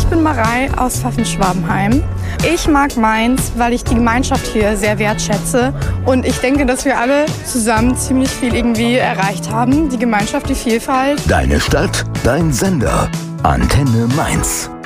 bin Marei aus Pfaffenschwabenheim. Ich mag Mainz, weil ich die Gemeinschaft hier sehr wertschätze. Und ich denke, dass wir alle zusammen ziemlich viel irgendwie erreicht haben. Die Gemeinschaft, die Vielfalt. Deine Stadt, dein Sender. Antenne Mainz.